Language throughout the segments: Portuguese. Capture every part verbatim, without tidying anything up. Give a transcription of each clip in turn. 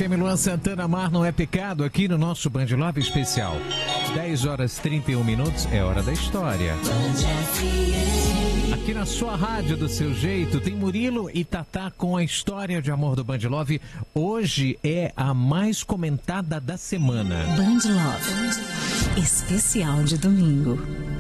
F M Luan Santana, Mar Não É Pecado, aqui no nosso Band Love especial. dez horas e trinta e um minutos, é hora da história. Aqui na sua rádio, do seu jeito, tem Murilo e Tatá com a história de amor do Band Love. Hoje é a mais comentada da semana. Band Love, especial de domingo.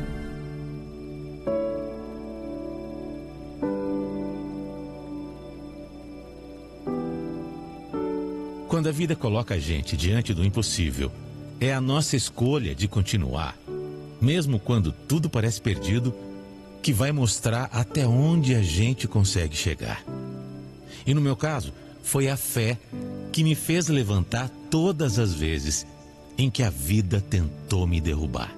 Quando a vida coloca a gente diante do impossível, é a nossa escolha de continuar, mesmo quando tudo parece perdido, que vai mostrar até onde a gente consegue chegar. E no meu caso, foi a fé que me fez levantar todas as vezes em que a vida tentou me derrubar.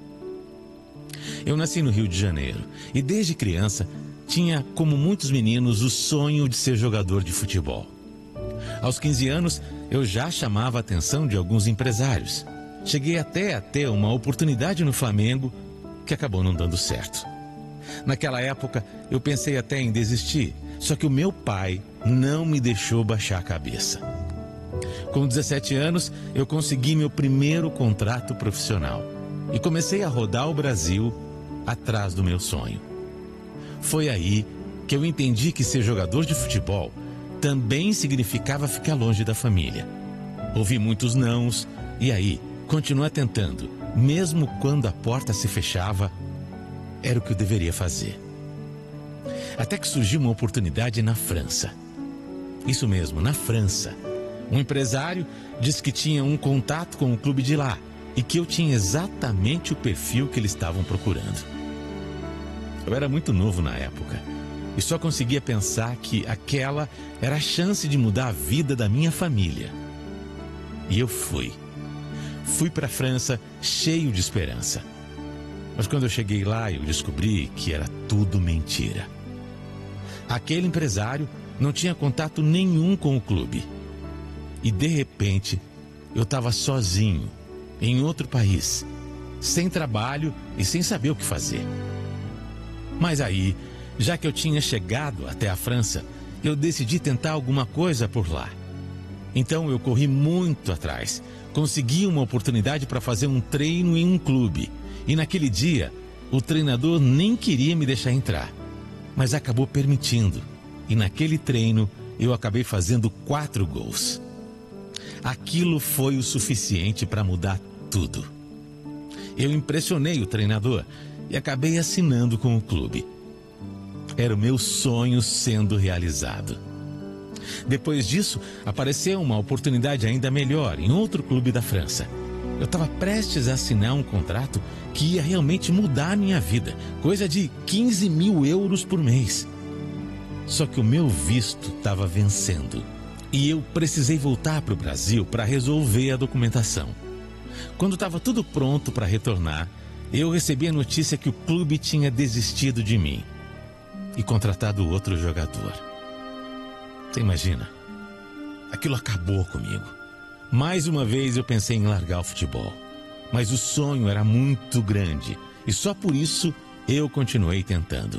Eu nasci no Rio de Janeiro e desde criança tinha, como muitos meninos, o sonho de ser jogador de futebol. Aos quinze anos, eu já chamava a atenção de alguns empresários. Cheguei até a ter uma oportunidade no Flamengo que acabou não dando certo. Naquela época, eu pensei até em desistir, só que o meu pai não me deixou baixar a cabeça. Com dezessete anos, eu consegui meu primeiro contrato profissional e comecei a rodar o Brasil atrás do meu sonho. Foi aí que eu entendi que ser jogador de futebol também significava ficar longe da família. Ouvi muitos nãos e aí, continuar tentando, mesmo quando a porta se fechava, era o que eu deveria fazer. Até que surgiu uma oportunidade na França. Isso mesmo, na França. Um empresário disse que tinha um contato com o clube de lá e que eu tinha exatamente o perfil que eles estavam procurando. Eu era muito novo na época e só conseguia pensar que aquela era a chance de mudar a vida da minha família. E eu fui. Fui para a França cheio de esperança. Mas quando eu cheguei lá, eu descobri que era tudo mentira. Aquele empresário não tinha contato nenhum com o clube. E de repente, eu estava sozinho, em outro país, sem trabalho e sem saber o que fazer. Mas aí, já que eu tinha chegado até a França, eu decidi tentar alguma coisa por lá. Então eu corri muito atrás, consegui uma oportunidade para fazer um treino em um clube. E naquele dia, o treinador nem queria me deixar entrar, mas acabou permitindo. E naquele treino, eu acabei fazendo quatro gols. Aquilo foi o suficiente para mudar tudo. Eu impressionei o treinador e acabei assinando com o clube. Era o meu sonho sendo realizado. Depois disso, apareceu uma oportunidade ainda melhor em outro clube da França. Eu estava prestes a assinar um contrato que ia realmente mudar a minha vida. Coisa de quinze mil euros por mês. Só que o meu visto estava vencendo. E eu precisei voltar para o Brasil para resolver a documentação. Quando estava tudo pronto para retornar, eu recebi a notícia que o clube tinha desistido de mim e contratado outro jogador. Você imagina? Aquilo acabou comigo. Mais uma vez eu pensei em largar o futebol. Mas o sonho era muito grande e só por isso eu continuei tentando.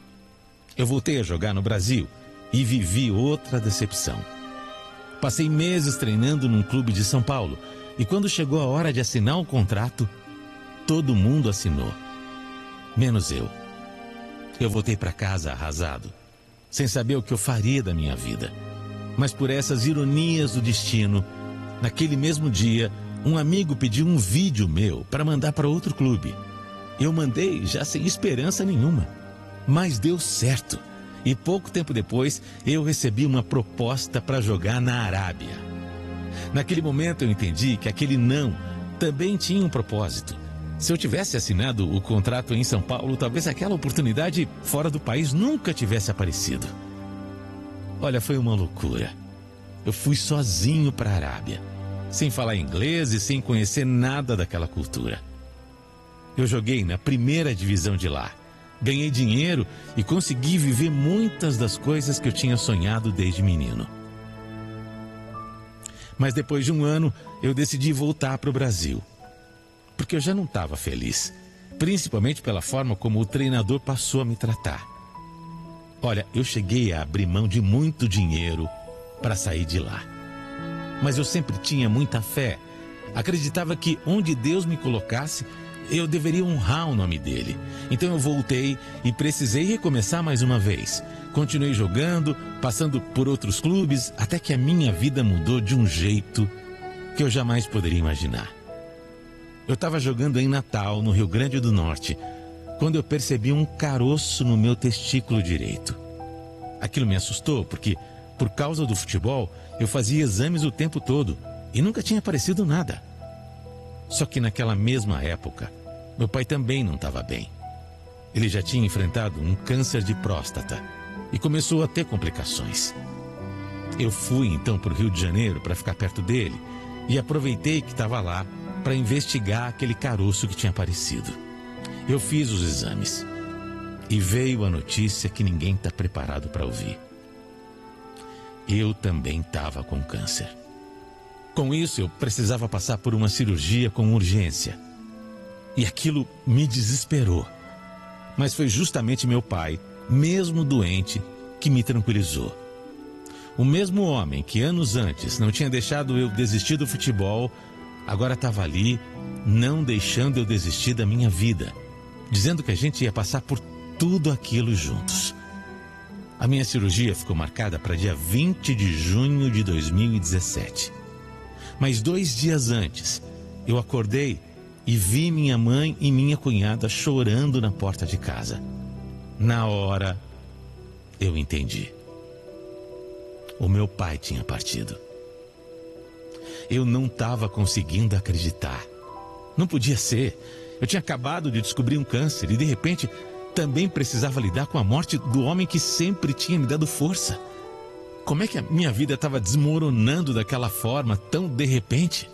Eu voltei a jogar no Brasil e vivi outra decepção. Passei meses treinando num clube de São Paulo e quando chegou a hora de assinar o contrato, todo mundo assinou, menos eu. Eu voltei para casa arrasado, sem saber o que eu faria da minha vida. Mas por essas ironias do destino, naquele mesmo dia, um amigo pediu um vídeo meu para mandar para outro clube. Eu mandei já sem esperança nenhuma, mas deu certo. E pouco tempo depois, eu recebi uma proposta para jogar na Arábia. Naquele momento eu entendi que aquele não também tinha um propósito. Se eu tivesse assinado o contrato em São Paulo, talvez aquela oportunidade fora do país nunca tivesse aparecido. Olha, foi uma loucura. Eu fui sozinho para a Arábia, sem falar inglês e sem conhecer nada daquela cultura. Eu joguei na primeira divisão de lá, ganhei dinheiro e consegui viver muitas das coisas que eu tinha sonhado desde menino. Mas depois de um ano, eu decidi voltar para o Brasil, porque eu já não estava feliz, principalmente pela forma como o treinador passou a me tratar. Olha, eu cheguei a abrir mão de muito dinheiro para sair de lá. mas eu sempre tinha muita fé. Acreditava que onde Deus me colocasse, eu deveria honrar o nome dele. Então eu voltei e precisei recomeçar mais uma vez. Continuei jogando, passando por outros clubes, até que a minha vida mudou de um jeito que eu jamais poderia imaginar. Eu estava jogando em Natal, no Rio Grande do Norte, quando eu percebi um caroço no meu testículo direito. Aquilo me assustou, porque, por causa do futebol, eu fazia exames o tempo todo e nunca tinha aparecido nada. Só que naquela mesma época, meu pai também não estava bem. Ele já tinha enfrentado um câncer de próstata e começou a ter complicações. Eu fui então para o Rio de Janeiro para ficar perto dele e aproveitei que estava lá para investigar aquele caroço que tinha aparecido. Eu fiz os exames e veio a notícia que ninguém está preparado para ouvir. Eu também estava com câncer. Com isso, eu precisava passar por uma cirurgia com urgência. E aquilo me desesperou. Mas foi justamente meu pai, mesmo doente, que me tranquilizou. O mesmo homem que anos antes não tinha deixado eu desistir do futebol, agora estava ali, não deixando eu desistir da minha vida, dizendo que a gente ia passar por tudo aquilo juntos. A minha cirurgia ficou marcada para dia vinte de junho de dois mil e dezessete. Mas dois dias antes, eu acordei e vi minha mãe e minha cunhada chorando na porta de casa. Na hora, eu entendi. O meu pai tinha partido. Eu não estava conseguindo acreditar. Não podia ser. Eu tinha acabado de descobrir um câncer e, de repente, também precisava lidar com a morte do homem que sempre tinha me dado força. Como é que a minha vida estava desmoronando daquela forma, tão de repente?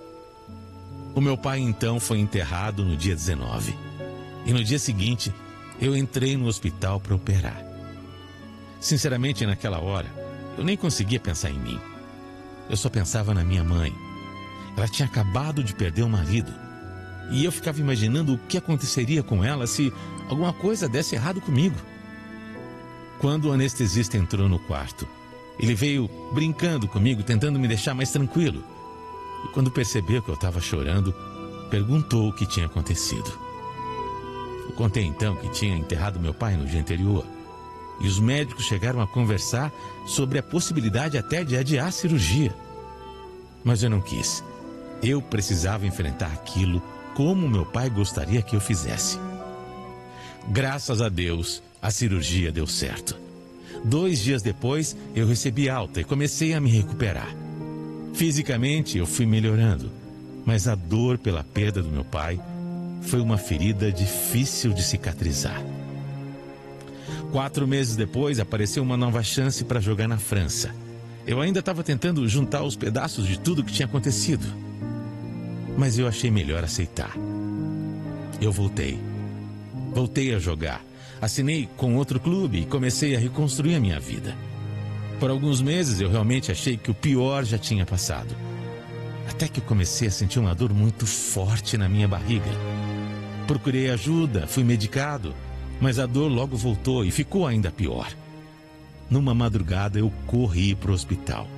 O meu pai, então, foi enterrado no dia dezenove. E no dia seguinte, eu entrei no hospital para operar. Sinceramente, naquela hora, eu nem conseguia pensar em mim. Eu só pensava na minha mãe. Ela tinha acabado de perder o marido. E eu ficava imaginando o que aconteceria com ela se alguma coisa desse errado comigo. Quando o anestesista entrou no quarto, ele veio brincando comigo, tentando me deixar mais tranquilo. E quando percebeu que eu estava chorando, perguntou o que tinha acontecido. Eu contei então que tinha enterrado meu pai no dia anterior. E os médicos chegaram a conversar sobre a possibilidade até de adiar a cirurgia. Mas eu não quis. Eu precisava enfrentar aquilo como meu pai gostaria que eu fizesse. Graças a Deus, a cirurgia deu certo. Dois dias depois, eu recebi alta e comecei a me recuperar. Fisicamente, eu fui melhorando, mas a dor pela perda do meu pai foi uma ferida difícil de cicatrizar. Quatro meses depois, apareceu uma nova chance para jogar na França. Eu ainda estava tentando juntar os pedaços de tudo que tinha acontecido, mas eu achei melhor aceitar. Eu voltei. Voltei a jogar. Assinei com outro clube e comecei a reconstruir a minha vida. Por alguns meses eu realmente achei que o pior já tinha passado. Até que eu comecei a sentir uma dor muito forte na minha barriga. Procurei ajuda, fui medicado, mas a dor logo voltou e ficou ainda pior. Numa madrugada eu corri para o hospital.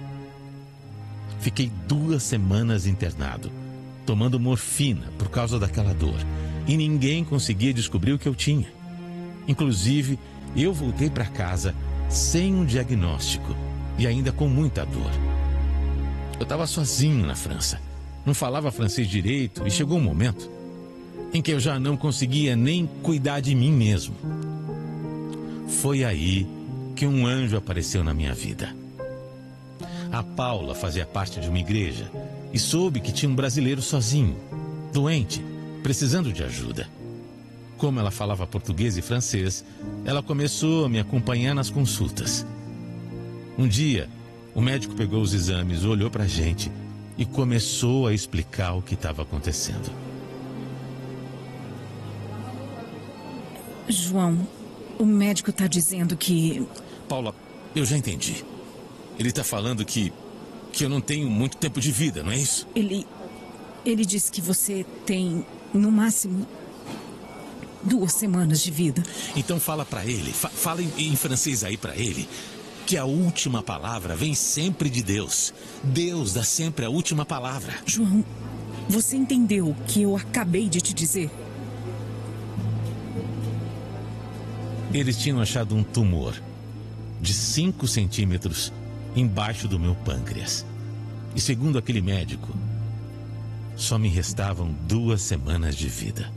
Fiquei duas semanas internado, tomando morfina por causa daquela dor. E ninguém conseguia descobrir o que eu tinha. Inclusive, eu voltei para casa sem um diagnóstico e ainda com muita dor. Eu estava sozinho na França, não falava francês direito e chegou um momento em que eu já não conseguia nem cuidar de mim mesmo. Foi aí que um anjo apareceu na minha vida. A Paula fazia parte de uma igreja e soube que tinha um brasileiro sozinho, doente, precisando de ajuda. Como ela falava português e francês, ela começou a me acompanhar nas consultas. Um dia, o médico pegou os exames, olhou para a gente e começou a explicar o que estava acontecendo. João, o médico está dizendo que... Paula, eu já entendi. Ele está falando que, que eu não tenho muito tempo de vida, não é isso? Ele... Ele disse que você tem, no máximo, duas semanas de vida. Então fala para ele, fa fala em, em francês aí para ele, que a última palavra vem sempre de Deus. Deus dá sempre a última palavra. João, você entendeu o que eu acabei de te dizer? Eles tinham achado um tumor de cinco centímetros embaixo do meu pâncreas. E segundo aquele médico, só me restavam duas semanas de vida.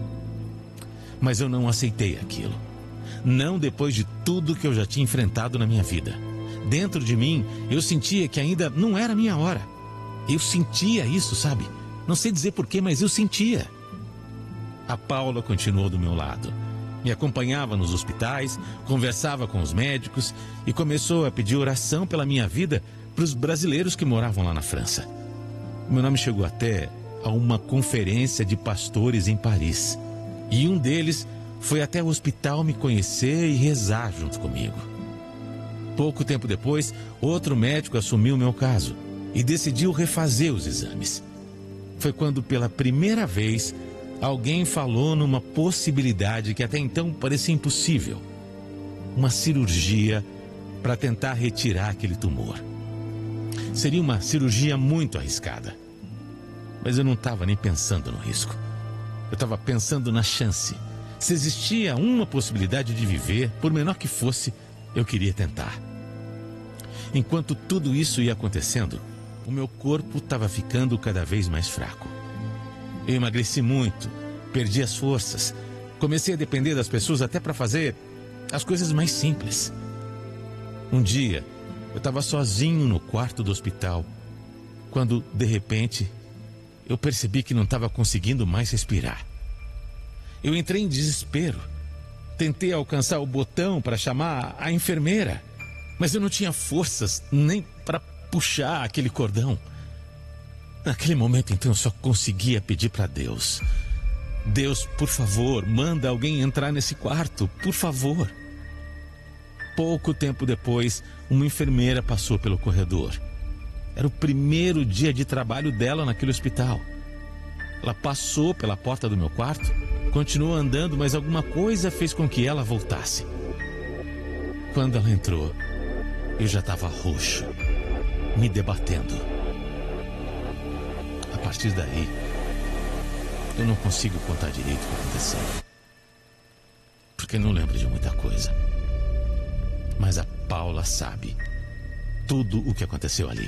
Mas eu não aceitei aquilo. Não depois de tudo que eu já tinha enfrentado na minha vida. Dentro de mim, eu sentia que ainda não era a minha hora. Eu sentia isso, sabe? Não sei dizer porquê, mas eu sentia. A Paula continuou do meu lado. Me acompanhava nos hospitais, conversava com os médicos e começou a pedir oração pela minha vida para os brasileiros que moravam lá na França. Meu nome chegou até a uma conferência de pastores em Paris. E um deles foi até o hospital me conhecer e rezar junto comigo. Pouco tempo depois, outro médico assumiu o meu caso e decidiu refazer os exames. Foi quando, pela primeira vez, alguém falou numa possibilidade que até então parecia impossível. Uma cirurgia para tentar retirar aquele tumor. Seria uma cirurgia muito arriscada. Mas eu não estava nem pensando no risco. Eu estava pensando na chance. Se existia uma possibilidade de viver, por menor que fosse, eu queria tentar. Enquanto tudo isso ia acontecendo, o meu corpo estava ficando cada vez mais fraco. Eu emagreci muito, perdi as forças, comecei a depender das pessoas até para fazer as coisas mais simples. Um dia, eu estava sozinho no quarto do hospital, quando, de repente, eu percebi que não estava conseguindo mais respirar. Eu entrei em desespero. Tentei alcançar o botão para chamar a enfermeira, mas eu não tinha forças nem para puxar aquele cordão. Naquele momento, então, eu só conseguia pedir para Deus. Deus, por favor, manda alguém entrar nesse quarto, por favor. Pouco tempo depois, uma enfermeira passou pelo corredor. Era o primeiro dia de trabalho dela naquele hospital. Ela passou pela porta do meu quarto, continuou andando, mas alguma coisa fez com que ela voltasse. Quando ela entrou, eu já estava roxo, me debatendo. A partir daí, eu não consigo contar direito o que aconteceu, porque não lembro de muita coisa. Mas a Paula sabe tudo o que aconteceu ali.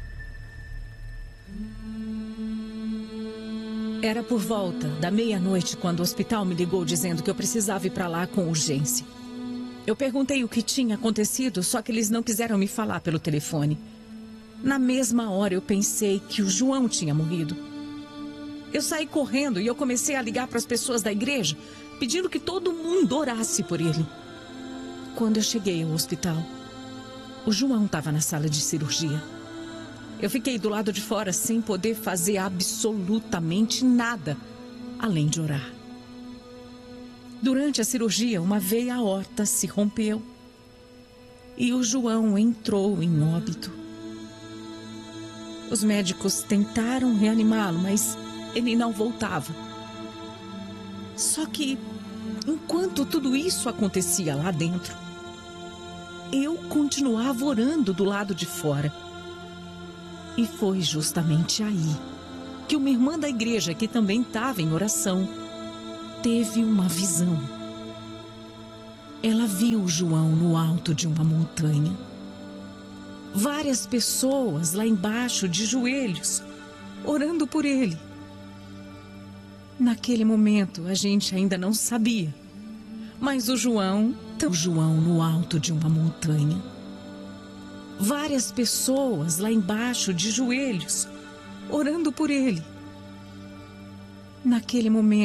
Era por volta da meia-noite quando o hospital me ligou dizendo que eu precisava ir para lá com urgência. Eu perguntei o que tinha acontecido, só que eles não quiseram me falar pelo telefone. Na mesma hora eu pensei que o João tinha morrido. Eu saí correndo e eu comecei a ligar para as pessoas da igreja, pedindo que todo mundo orasse por ele. Quando eu cheguei ao hospital, o João estava na sala de cirurgia. Eu fiquei do lado de fora sem poder fazer absolutamente nada, além de orar. Durante a cirurgia, uma veia aorta se rompeu e o João entrou em óbito. Os médicos tentaram reanimá-lo, mas ele não voltava. Só que, enquanto tudo isso acontecia lá dentro, eu continuava orando do lado de fora. E foi justamente aí que uma irmã da igreja, que também estava em oração, teve uma visão. Ela viu João no alto de uma montanha. Várias pessoas lá embaixo de joelhos, orando por ele. Naquele momento, a gente ainda não sabia. Mas o João, o João no alto de uma montanha. Várias pessoas lá embaixo de joelhos, orando por ele. Naquele momento,